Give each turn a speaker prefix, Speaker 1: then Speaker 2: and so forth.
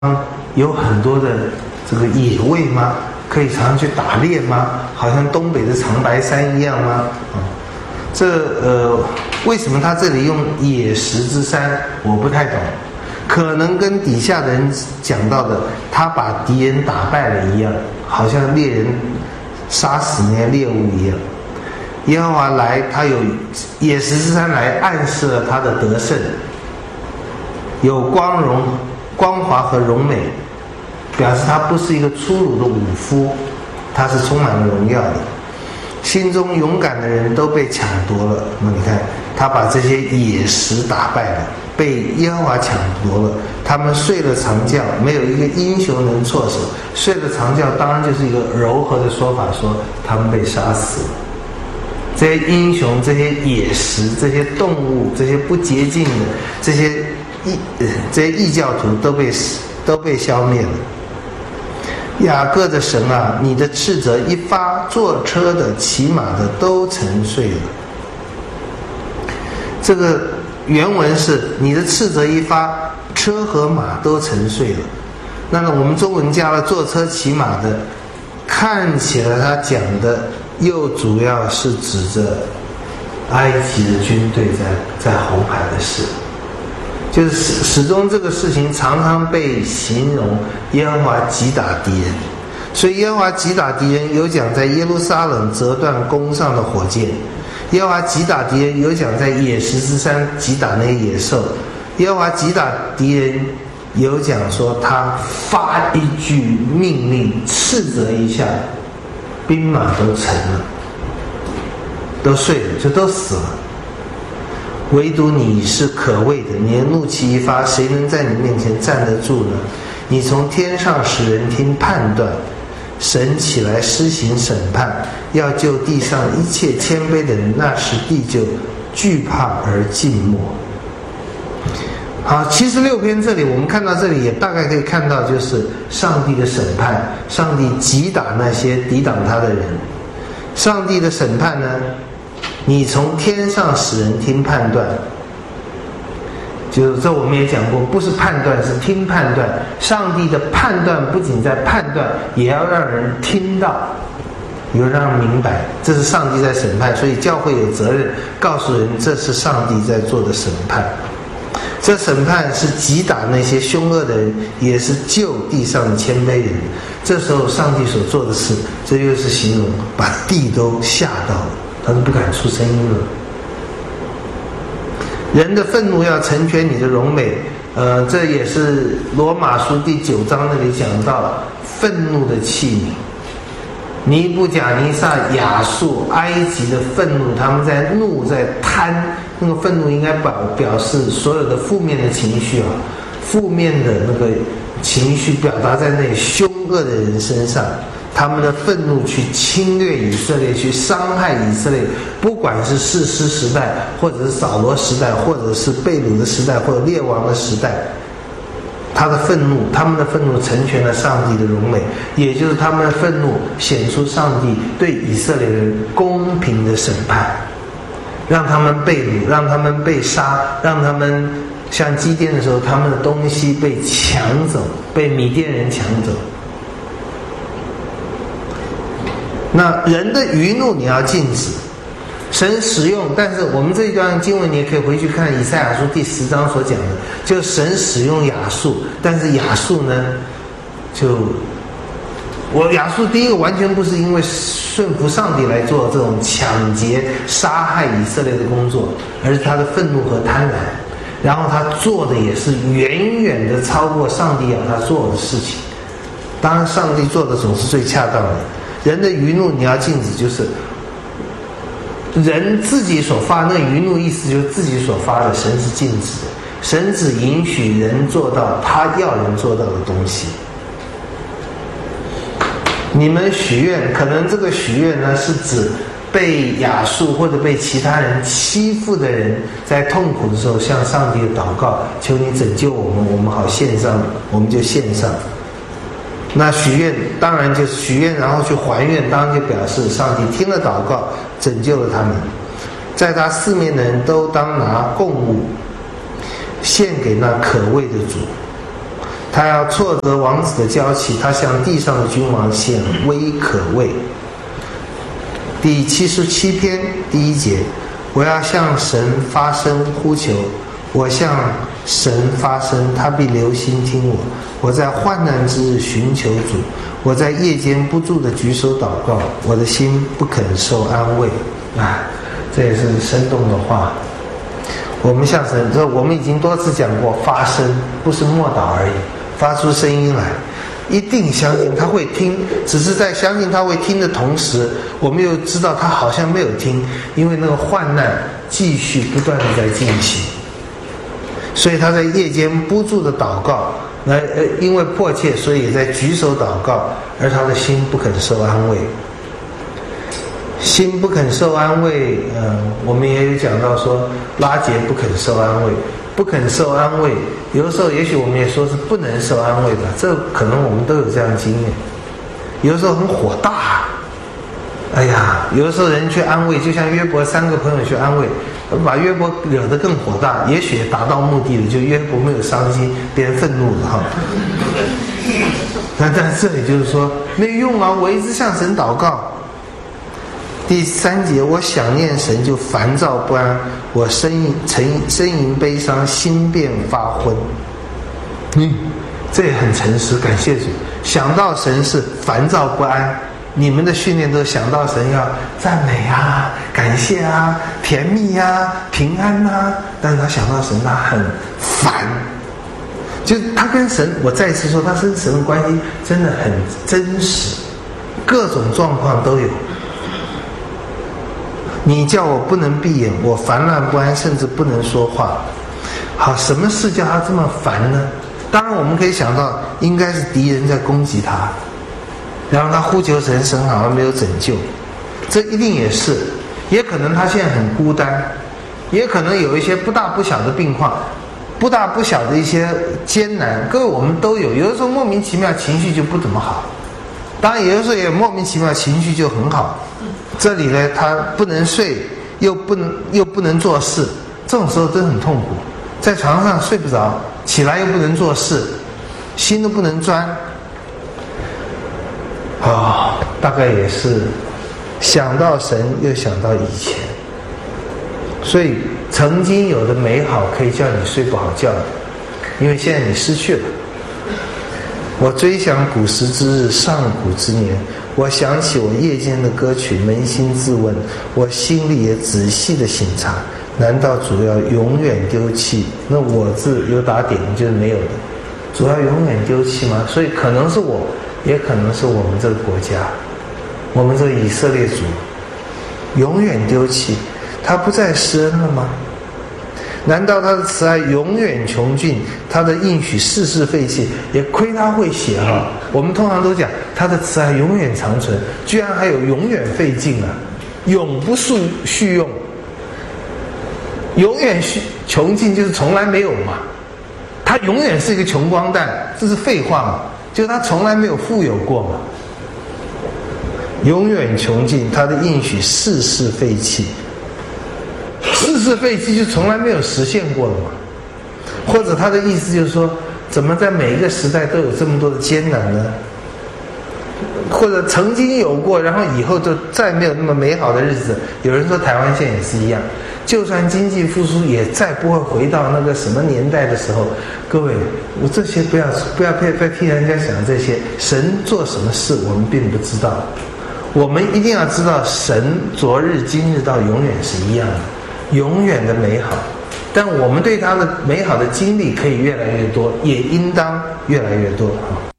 Speaker 1: 有很多的这个野味吗？可以常常去打猎吗？好像东北的长白山一样吗？为什么他这里用野食之山？我不太懂，可能跟底下的人讲到的，他把敌人打败了一样，好像猎人杀死那些猎物一样。耶和华来，他有野食之山来暗示了他的得胜，有光华和荣美，表示他不是一个粗鲁的武夫，他是充满了荣耀的。心中勇敢的人都被抢夺了。那你看，他把这些野食打败了，被耶和华抢夺了。他们睡了长觉，没有一个英雄能措手。睡了长觉，当然就是一个柔和的说法，说他们被杀死了。这些英雄、这些野食、这些动物、这些不洁净的、这些异教徒都被消灭了。雅各的神啊，你的斥责一发，坐车的、骑马的都沉睡了。这个原文是你的斥责一发，车和马都沉睡了。那么我们中文加了坐车骑马的，看起来他讲的又主要是指着埃及的军队在红海的事。就是始终这个事情常常被形容耶和华击打敌人，所以耶和华击打敌人有讲在耶路撒冷折断弓上的火箭，耶和华击打敌人有讲在野食之山击打那些野兽，耶和华击打敌人有讲说他发一句命令，斥责一下，兵马都沉了，都睡了，就都死了。唯独你是可畏的，你的怒气一发，谁能在你面前站得住呢？你从天上使人听判断，神起来施行审判，要救地上一切谦卑的人，那时地就惧怕而静默。好，76篇这里我们看到这里也大概可以看到，就是上帝的审判，上帝击打那些抵挡他的人。上帝的审判呢，你从天上使人听判断，就是这我们也讲过，不是判断，是听判断。上帝的判断不仅在判断，也要让人听到，也要让人明白，这是上帝在审判。所以教会有责任告诉人，这是上帝在做的审判。这审判是击打那些凶恶的人，也是救地上的谦卑人。这时候上帝所做的事，这就是形容把地都吓到了，他都不敢出声音了。人的愤怒要成全你的荣美，这也是罗马书第9章那里讲到愤怒的器皿。尼布甲尼撒、亚述、埃及的愤怒，他们在怒，在贪，那个愤怒应该表示所有的负面的情绪啊，负面的那个情绪表达在那凶恶的人身上。他们的愤怒去侵略以色列，去伤害以色列，不管是士师时代，或者是扫罗时代，或者是被掳的时代，或者列王的时代，他们的愤怒成全了上帝的荣美，也就是他们的愤怒显出上帝对以色列人公平的审判，让他们被掳，让他们被杀，让他们像基甸的时候，他们的东西被抢走，被米甸人抢走。那人的余怒你要禁止，神使用，但是我们这一段经文你也可以回去看以赛亚书第10章所讲的，就神使用亚述，但是亚述呢，亚述第一个完全不是因为顺服上帝来做这种抢劫、杀害以色列的工作，而是他的愤怒和贪婪，然后他做的也是远远的超过上帝要他做的事情。当然，上帝做的总是最恰当的。人的余怒你要禁止，就是人自己所发，那余怒意思就是自己所发的，神是禁止的，神只允许人做到他要人做到的东西。你们许愿，可能这个许愿呢是指被亚述或者被其他人欺负的人，在痛苦的时候向上帝的祷告，求你拯救我们，我们好献上，我们就献上。那许愿当然就是许愿，然后去还愿，当然就表示上帝听了祷告，拯救了他们。在他四面的人都当拿供物献给那可畏的主。 他要挫折王子的骄气，他向地上的君王显威可畏。第77篇第1节，我要向神发声呼求，我向神发声，他必留心听我。我在患难之日寻求主，我在夜间不住地举手祷告，我的心不肯受安慰。这也是生动的话。我们向神，我们已经多次讲过，发声不是默祷而已，发出声音来，一定相信他会听，只是在相信他会听的同时，我们又知道他好像没有听，因为那个患难继续不断的在进行，所以他在夜间不住的祷告，因为迫切，所以也在举手祷告，而他的心不肯受安慰。心不肯受安慰，我们也有讲到说拉结不肯受安慰，不肯受安慰，有的时候也许我们也说是不能受安慰吧，这可能我们都有这样的经验。有的时候很火大，有的时候人去安慰，就像约伯3个朋友去安慰，把约伯惹得更火大，也许达到目的了，就约伯没有伤心，别人愤怒了哈。但这里就是说没有用啊，我一直向神祷告。第3节，我想念神就烦躁不安，我呻吟悲伤，心便发昏。这也很诚实，感谢主。想到神是烦躁不安，你们的训练都想到神要赞美啊、感谢啊、甜蜜啊、平安啊，但是他想到神他很烦，就是他跟神，我再一次说，他跟神的关系真的很真实，各种状况都有。你叫我不能闭眼，我烦乱不安，甚至不能说话。好，什么事叫他这么烦呢？当然我们可以想到，应该是敌人在攻击他，然后他呼求神，神好像没有拯救，这一定也是。也可能他现在很孤单，也可能有一些不大不小的病况，不大不小的一些艰难，各位我们都有。有的时候莫名其妙情绪就不怎么好，当然有的时候也莫名其妙情绪就很好。这里呢，他不能睡，又不能做事，这种时候真的很痛苦。在床上睡不着，起来又不能做事，心都不能专。大概也是想到神，又想到以前，所以曾经有的美好可以叫你睡不好觉的，因为现在你失去了。我追想古时之日，上古之年，我想起我夜间的歌曲，扪心自问，我心里也仔细的省察，难道主要永远丢弃？那我字有打点就是没有的，主要永远丢弃吗？所以可能是我，也可能是我们这个国家，我们这个以色列族永远丢弃，他不再施恩了吗？难道他的慈爱永远穷尽，他的应许世世废弃？也亏他会写哈。我们通常都讲他的慈爱永远长存，居然还有永远废尽啊，永不续用。永远穷尽就是从来没有嘛，他永远是一个穷光蛋，这是废话嘛，就是他从来没有富有过嘛。永远穷尽，他的应许世世废弃。世世废弃就从来没有实现过了嘛？或者他的意思就是说，怎么在每一个时代都有这么多的艰难呢？或者曾经有过，然后以后就再没有那么美好的日子。有人说台湾现在也是一样，就算经济复苏，也再不会回到那个什么年代的时候。各位，我这些不要替人家想这些，神做什么事我们并不知道，我们一定要知道，神昨日今日到永远是一样的。永远的美好，但我们对他的美好的经历可以越来越多，也应当越来越多啊。